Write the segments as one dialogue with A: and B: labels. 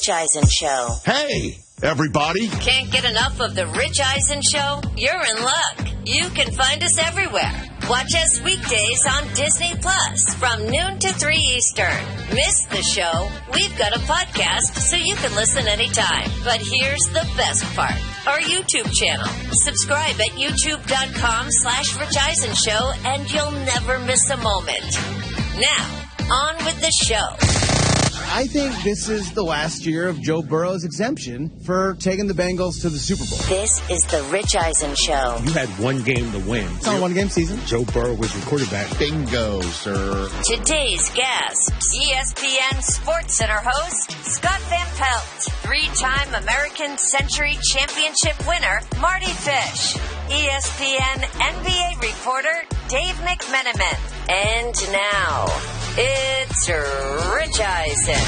A: Rich Eisen Show.
B: Hey, everybody.
A: Can't get enough of the Rich Eisen Show? You're in luck. You can find us everywhere. Watch us weekdays on Disney Plus from noon to 3 Eastern. Miss the show? We've got a podcast so you can listen anytime. But here's the best part. Our YouTube channel. Subscribe at youtube.com/Rich Eisen Show and you'll never miss a moment. Now, on with the show.
C: I think this is the last year of Joe Burrow's exemption for taking the Bengals to the Super Bowl.
A: This is the Rich Eisen Show.
D: You had one game to win.
C: It's on a one-game season.
D: Joe Burrow was your quarterback.
B: Bingo, sir.
A: Today's guest, ESPN Sports Center host, Scott Van Pelt. Three-time American Century Championship winner, Marty Fish. ESPN NBA reporter, Dave McMenamin. And now, it's Rich Eisen.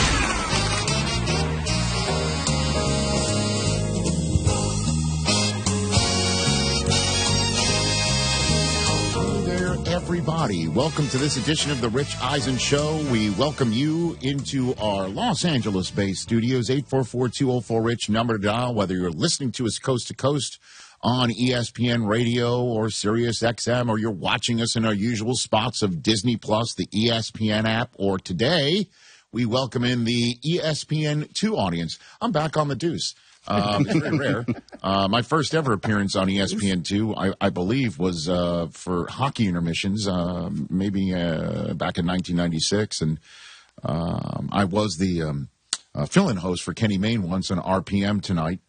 B: Hello there, everybody. Welcome to this edition of the Rich Eisen Show. We welcome you into our Los Angeles-based studios, 844-204-RICH, number to dial, whether you're listening to us coast to coast on ESPN Radio or Sirius XM, or you're watching us in our usual spots of Disney Plus, the ESPN app, or today we welcome in the ESPN2 audience. I'm back on the deuce. It's very rare. My first ever appearance on ESPN2, I believe, was for hockey intermissions, maybe back in 1996, and I was the fill-in host for Kenny Mayne once on RPM tonight.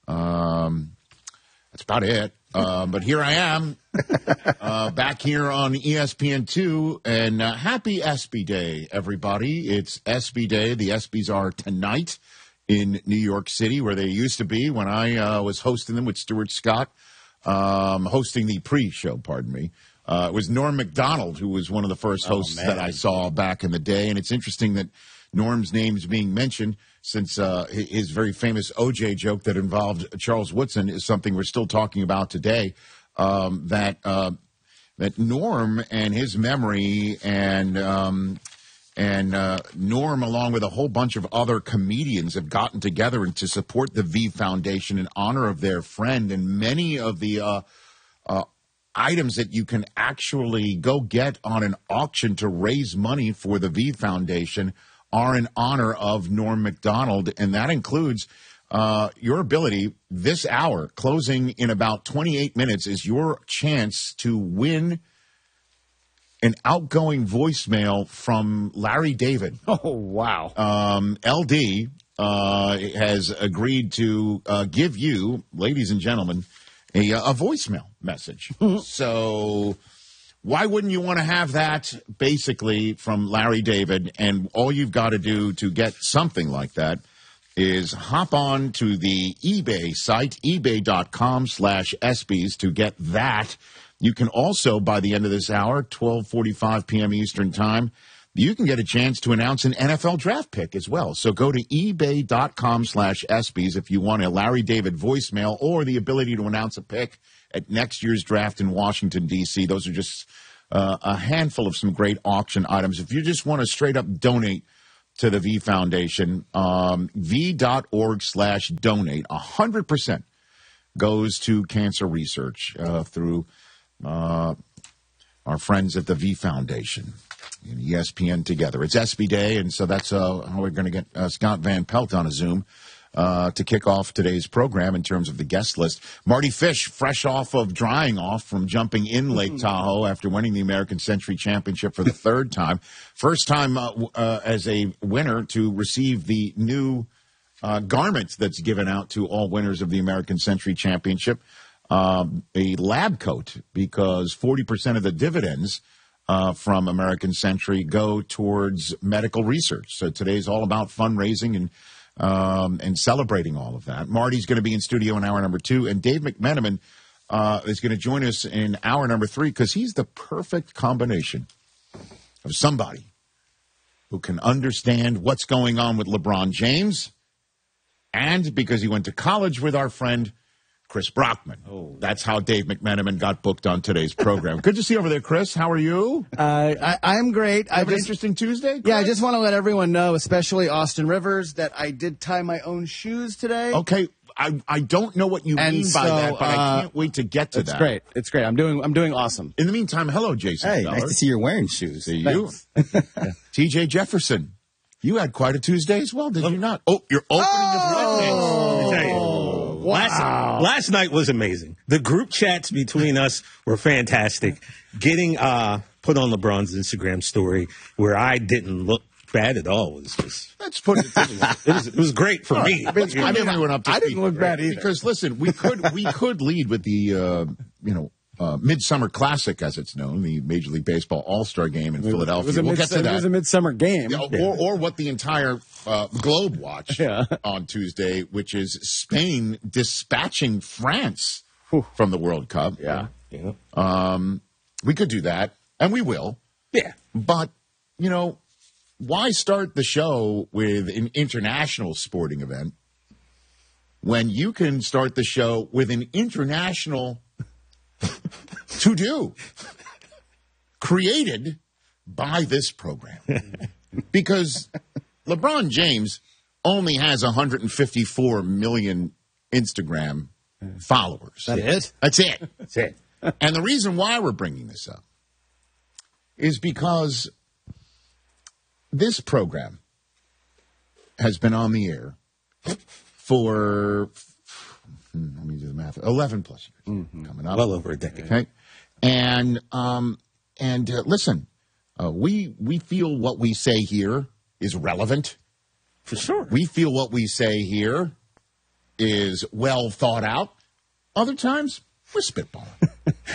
B: That's about it. But here I am, back here on ESPN2, and happy ESPY Day, everybody. It's ESPY Day. The ESPYs are tonight in New York City, where they used to be when I was hosting them with Stuart Scott, hosting the pre-show, pardon me. It was Norm Macdonald, who was one of the first hosts that I saw back in the day, and it's interesting that Norm's name's being mentioned since his very famous O.J. joke that involved Charles Woodson is something we're still talking about today, that Norm and his memory and Norm, along with a whole bunch of other comedians, have gotten together and to support the V Foundation in honor of their friend, and many of the items that you can actually go get on an auction to raise money for the V Foundation are in honor of Norm Macdonald, and that includes your ability this hour, closing in about 28 minutes, is your chance to win an outgoing voicemail from Larry David.
D: Oh, wow.
B: LD has agreed to give you, ladies and gentlemen, a voicemail message. So why wouldn't you want to have that, basically, from Larry David? And all you've got to do to get something like that is hop on to the eBay site, ebay.com/ESPYs, to get that. You can also, by the end of this hour, 12:45 p.m. Eastern Time, you can get a chance to announce an NFL draft pick as well. So go to ebay.com/ESPYs if you want a Larry David voicemail or the ability to announce a pick at next year's draft in Washington, D.C. Those are just a handful of some great auction items. If you just want to straight up donate to the V Foundation, v.org/donate, 100% goes to cancer research through our friends at the V Foundation and ESPN together. It's ESPY Day, and so that's how we're going to get Scott Van Pelt on a Zoom to kick off today's program in terms of the guest list. Marty Fish, fresh off of drying off from jumping in Lake Tahoe after winning the American Century Championship for the third time. First time as a winner to receive the new garment that's given out to all winners of the American Century Championship, a lab coat, because 40% of the dividends from American Century go towards medical research. So today's all about fundraising and celebrating all of that. Marty's going to be in studio in hour number 2, and Dave McMenamin is going to join us in hour number 3 because he's the perfect combination of somebody who can understand what's going on with LeBron James, and because he went to college with our friend Chris Brockman. Oh. That's how Dave McMenamin got booked on today's program. Good to see you over there, Chris. How are you?
C: I'm great.
B: Have an interesting Tuesday, Chris?
C: Yeah, I just want to let everyone know, especially Austin Rivers, that I did tie my own shoes today.
B: Okay. I don't know what you mean by that, but I can't wait to get to that.
C: It's great. It's great. I'm doing awesome.
B: In the meantime, hello, Jason.
E: Hey,
B: Feller.
E: nice to see you're wearing shoes.
B: See you. TJ Jefferson. You had quite a Tuesday as well, did you not? Oh, you're opening the floodgates.
D: Wow. Last night was amazing. The group chats between us were fantastic. Getting put on LeBron's Instagram story where I didn't look bad at all was just.
B: Let's put it this way.
D: It was great for me.
B: I didn't
C: look bad either.
B: Because listen, we could lead with the Midsummer Classic, as it's known, the Major League Baseball All-Star Game in Philadelphia. We'll get to that.
C: It was a midsummer game.
B: Or what the entire globe watched on Tuesday, which is Spain dispatching France from the World Cup.
C: Yeah.
B: We could do that, and we will.
D: Yeah.
B: But, why start the show with an international sporting event when you can start the show with an international to-do created by this program? Because LeBron James only has 154 million Instagram followers.
C: That's
B: That's it.
D: That's it.
B: And the reason why we're bringing this up is because this program has been on the air for, let me do the math, 11 plus years coming up.
D: Well over a decade.
B: Okay. And listen, we feel what we say here is relevant.
D: For sure.
B: We feel what we say here is well thought out. Other times, we're spitballing.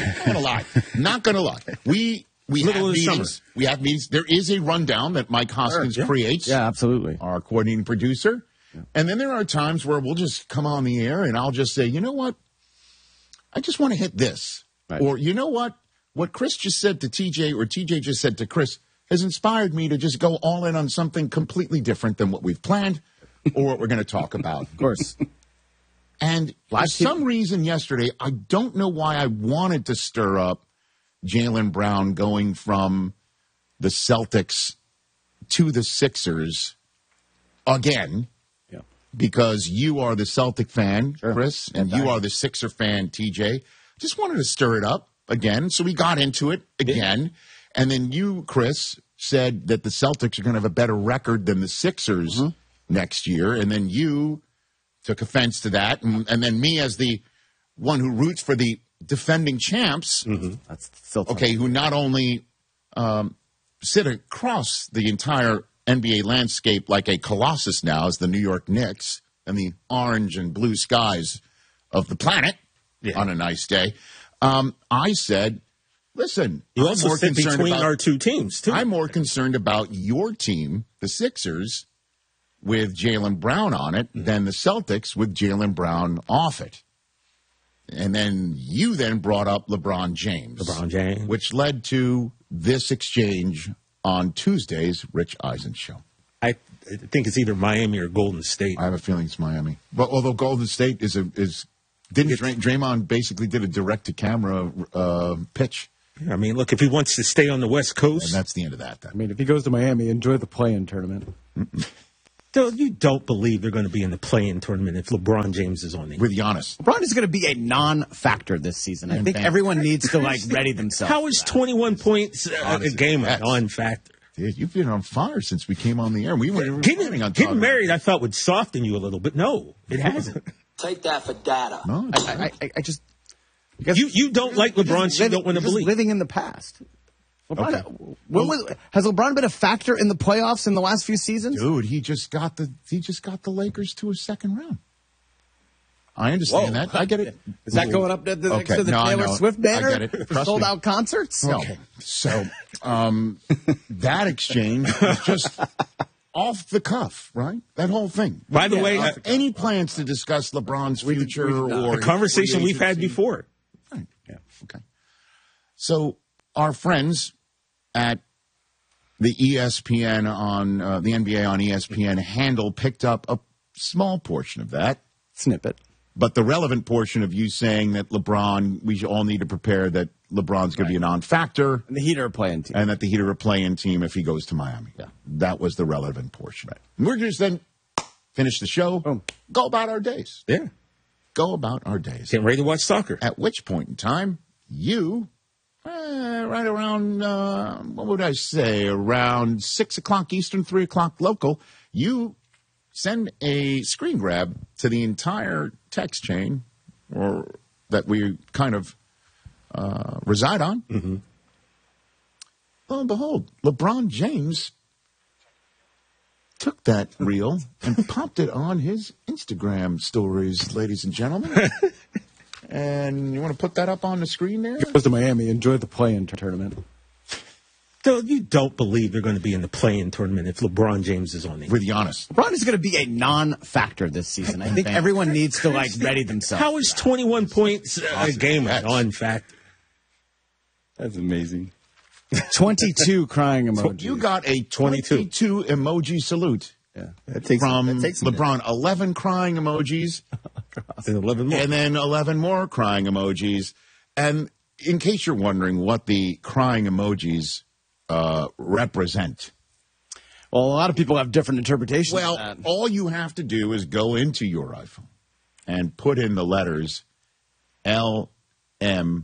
B: Not gonna lie. We have meetings. We have meetings. There is a rundown that Mike Hoskins creates.
C: Yeah, absolutely.
B: Our coordinating producer. Yeah. And then there are times where we'll just come on the air and I'll just say, you know what? I just want to hit this. Right. Or you know what? What Chris just said to TJ or TJ just said to Chris has inspired me to just go all in on something completely different than what we've planned or what we're going to talk about.
C: Of course.
B: And for some reason yesterday, I don't know why I wanted to stir up Jaylen Brown going from the Celtics to the Sixers again, because you are the Celtic fan, Chris, and you are the Sixer fan, TJ. Just wanted to stir it up again, so we got into it again. And then you, Chris, said that the Celtics are going to have a better record than the Sixers next year, and then you took offense to that, and then me as the one who roots for the defending champs,
C: that's still
B: who not only sit across the entire NBA landscape like a colossus now as the New York Knicks and the orange and blue skies of the planet on a nice day. I said, listen,
D: you also sit between our two teams, too.
B: I'm more concerned about your team, the Sixers, with Jaylen Brown on it than the Celtics with Jaylen Brown off it. And then you then brought up LeBron James. Which led to this exchange on Tuesday's Rich Eisen show.
D: I think it's either Miami or Golden State.
B: I have a feeling it's Miami. But although Golden State Draymond basically did a direct-to-camera pitch.
D: I mean, look, if he wants to stay on the West Coast.
B: And that's the end of that. Then.
C: I mean, if he goes to Miami, enjoy the play-in tournament.
D: You don't believe they're going to be in the play-in tournament if LeBron James is on it.
B: With Giannis.
C: LeBron is going to be a non-factor this season. I think everyone needs to, ready themselves.
D: How is 21 points a game a non-factor?
B: Dude, you've been on fire since we came on the air. We were
D: getting married, I thought, would soften you a little, but no, it hasn't.
F: Take that for data.
B: No,
C: I just...
D: You don't like LeBron, so you don't want to believe.
C: Living in the past. Has LeBron been a factor in the playoffs in the last few seasons?
B: Dude, he just got the Lakers to a second round. I understand that. I get it.
C: Is that going up to the Taylor Swift banner?
B: I get it.
C: For sold-out concerts?
B: Okay. So that exchange was just off the cuff, right? That whole thing.
D: By the way,
B: any plans to discuss LeBron's future or
D: a conversation we've had before?
B: Right. Yeah. Okay. So our friends at the ESPN on the NBA on ESPN handle picked up a small portion of that
C: snippet.
B: But the relevant portion of you saying that LeBron, we all need to prepare that LeBron's going to be a non-factor.
C: And the Heat are a play-in team.
B: And that the Heat are a play-in team if he goes to Miami.
C: Yeah.
B: That was the relevant portion. Right. We're just then finish the show, go about our days.
D: Yeah.
B: Go about our days.
D: Getting ready to watch soccer.
B: At which point in time, you, right around, what would I say, around 6 o'clock Eastern, 3 o'clock local, you send a screen grab to the entire text chain or that we kind of reside on.
D: Mm-hmm.
B: Lo and behold, LeBron James took that reel and popped it on his Instagram stories, ladies and gentlemen. And you want to put that up on the screen there?
C: Goes to Miami. Enjoy the play-in tournament.
D: So you don't believe they're going to be in the play-in tournament if LeBron James is on it?
B: With the honest.
C: LeBron is going to be a non-factor this season. I think everyone needs to ready themselves.
D: How is 21 points a game a non-factor?
E: That's amazing.
C: 22 crying emojis.
B: You got a 22 emoji salute.
C: Yeah.
E: That takes
B: from
E: some
B: LeBron. 11 crying emojis.
D: And 11 more.
B: And then 11 more crying emojis. And in case you're wondering what the crying emojis represent.
C: Well, a lot of people have different interpretations of
B: Well,
C: that.
B: all you have to do is go into your iPhone and put in the letters LM,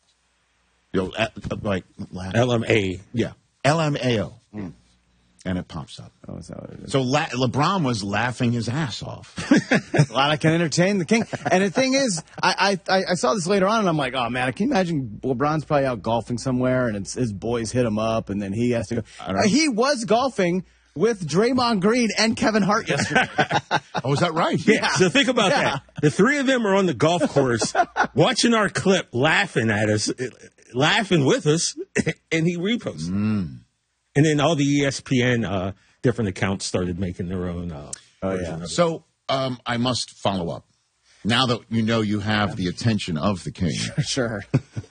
B: like
D: LMA.
B: yeah, LMAO, and it pops up.
C: Oh, is that what it is?
B: So LeBron was laughing his ass off.
C: A lot I can entertain the king. And the thing is, I saw this later on, and I'm like, oh, man, can you imagine LeBron's probably out golfing somewhere, and his boys hit him up, and then he has to go. He was golfing with Draymond Green and Kevin Hart yesterday.
B: Oh, is that right?
D: Yeah. So think about that. The three of them are on the golf course watching our clip, laughing at us, laughing with us, and he reposts. And then all the ESPN different accounts started making their own version of it.
B: So I must follow up. Now that you know you have the attention of the king.
C: Sure.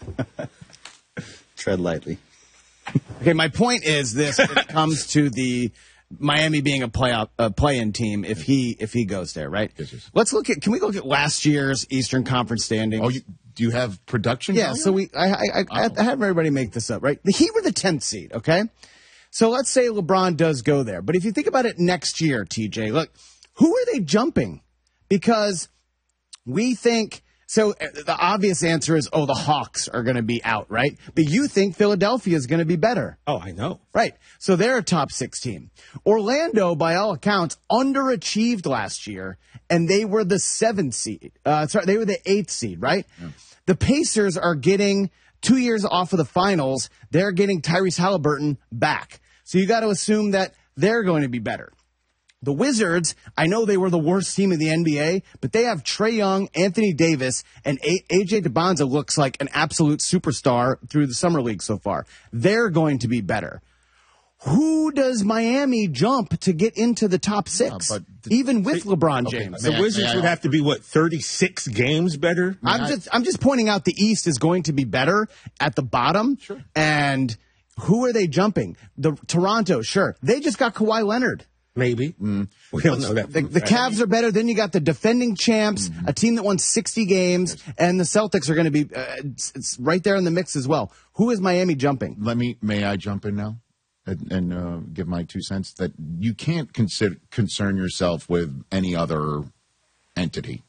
E: Tread lightly.
C: Okay, my point is this: when it comes to the Miami being a play-in team, if he goes there, right?
B: Yes.
C: Let's look at. Can we look at last year's Eastern Conference standings?
B: Oh, do you have production?
C: Yeah.
B: value?
C: So I have everybody make this up, right? The Heat were the 10th seed. Okay. So let's say LeBron does go there, but if you think about it next year, TJ, look, who are they jumping? Because we think. So the obvious answer is, the Hawks are going to be out, right? But you think Philadelphia is going to be better.
D: Oh, I know.
C: Right. So they're a top 6 team. Orlando, by all accounts, underachieved last year, and they were the 7th seed. They were the 8th seed, right? Yeah. The Pacers are getting 2 years off of the finals. They're getting Tyrese Halliburton back. So you got to assume that they're going to be better. The Wizards, I know they were the worst team in the NBA, but they have Trae Young, Anthony Davis, and AJ DeBonza looks like an absolute superstar through the Summer League so far. They're going to be better. Who does Miami jump to get into the top 6, even with LeBron James?
D: The Wizards would have to be, 36 games better?
C: I'm just pointing out the East is going to be better at the bottom.
B: Sure.
C: And who are they jumping? Toronto, sure. They just got Kawhi Leonard.
D: Maybe. We don't know that.
C: The Cavs are better. Then you got the defending champs, a team that won 60 games, and the Celtics are going to be it's right there in the mix as well. Who is Miami jumping?
B: May I jump in now and give my 2 cents? That you can't concern yourself with any other entity.